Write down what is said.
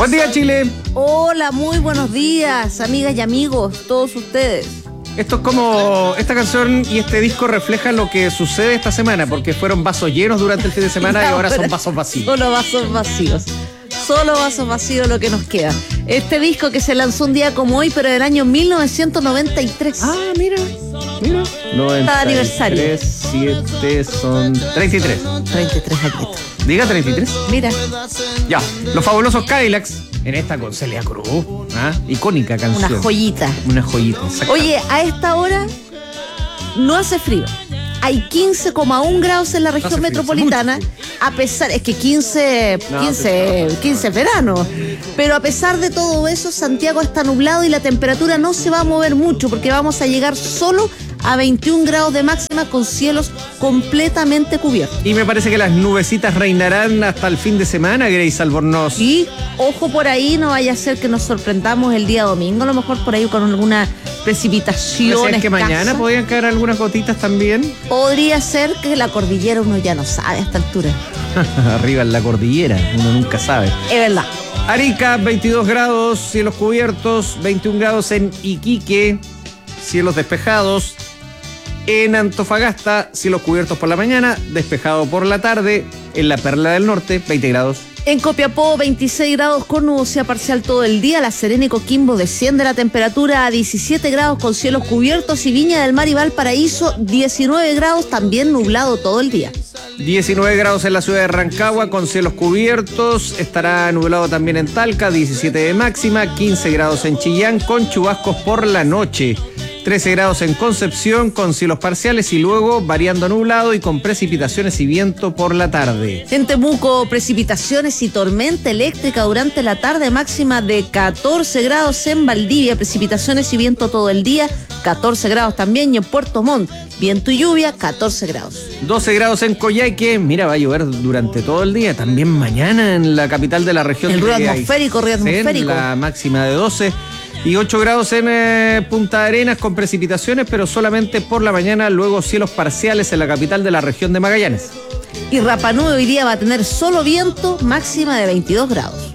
Buen día, Chile. Hola, muy buenos días, amigas y amigos, todos ustedes. Esto es como, esta canción y este disco reflejan lo que sucede esta semana, porque fueron vasos llenos durante el fin de semana y ahora son vasos vacíos. Solo vasos vacíos. Solo vasos vacíos lo que nos queda. Este disco que se lanzó un día como hoy, pero del año 1993. Ah, mira. 93, aniversario. 7 son 33. 33 añitos. Diga 33. Mira. Ya, los fabulosos Cadillacs, en esta con Celia Cruz. Icónica canción. Una joyita. Una joyita, exacto. Oye, a esta hora no hace frío. Hay 15,1 grados en la región metropolitana, a pesar, es que 15 es verano, pero a pesar de todo eso, Santiago está nublado y la temperatura no se va a mover mucho porque vamos a llegar solo a 21 grados de máxima con cielos completamente cubiertos. Y me parece que las nubecitas reinarán hasta el fin de semana, Grace Albornoz. Y ojo por ahí, no vaya a ser que nos sorprendamos el día domingo, a lo mejor por ahí con alguna precipitación. ¿Es que mañana podrían caer algunas gotitas también? Podría ser que la cordillera uno ya no sabe a esta altura. Arriba en la cordillera, uno nunca sabe. Es verdad. Arica, 22 grados, cielos cubiertos, 21 grados en Iquique, cielos despejados. En Antofagasta, cielos cubiertos por la mañana, despejado por la tarde. En la Perla del Norte, 20 grados. En Copiapó, 26 grados con nubosidad parcial todo el día. La Serena y Coquimbo desciende la temperatura a 17 grados con cielos cubiertos. Y Viña del Mar y Valparaíso, 19 grados, también nublado todo el día. 19 grados en la ciudad de Rancagua con cielos cubiertos. Estará nublado también en Talca, 17 de máxima. 15 grados en Chillán con chubascos por la noche. 13 grados en Concepción con cielos parciales y luego variando nublado y con precipitaciones y viento por la tarde. En Temuco, precipitaciones y tormenta eléctrica durante la tarde, máxima de 14 grados en Valdivia, precipitaciones y viento todo el día, 14 grados también, y en Puerto Montt, viento y lluvia, 14 grados. 12 grados en Coyhaique, mira, va a llover durante todo el día, también mañana en la capital de la región. El río de atmosférico. La máxima de 12. Y 8 grados en Punta Arenas con precipitaciones, pero solamente por la mañana, luego cielos parciales en la capital de la región de Magallanes. Y Rapa Nui hoy día va a tener solo viento, máxima de 22 grados.